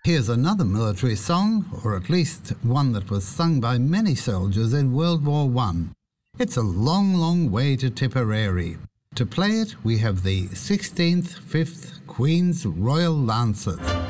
Here's another military song, or at least one that was sung by many soldiers in World War I. It's a long, long way to Tipperary. To play it, we have the 16th 5th Queen's Royal Lancers.